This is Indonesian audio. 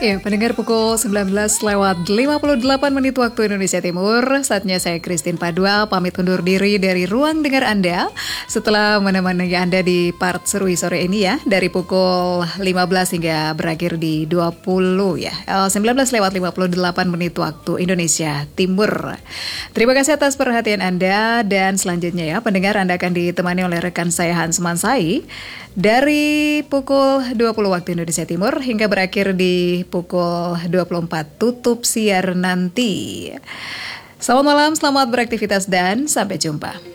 Ya, pendengar pukul 19 lewat 58 menit waktu Indonesia Timur. Saatnya saya Christine Padua pamit undur diri dari ruang dengar Anda setelah menemani Anda di part Serui sore ini ya, dari pukul 15 hingga berakhir di 20 ya. 19 lewat 58 menit waktu Indonesia Timur. Terima kasih atas perhatian Anda, dan selanjutnya ya pendengar, Anda akan ditemani oleh rekan saya Hans Mansai dari pukul 20 waktu Indonesia Timur hingga berakhir di pukul 24 tutup siar nanti. Selamat malam, selamat beraktivitas dan sampai jumpa.